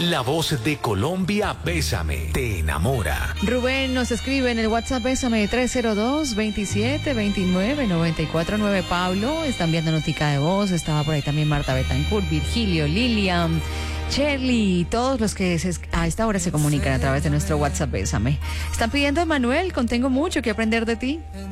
La voz de Colombia, Bésame, te enamora. Rubén nos escribe en el WhatsApp Bésame 302-2729-949. Pablo está enviando notica de voz. Estaba por ahí también Marta Betancourt, Virgilio, Lilian, Shirley, todos los que a esta hora se comunican a través de nuestro WhatsApp Bésame. Están pidiendo a Manuel con Tengo mucho que aprender de ti.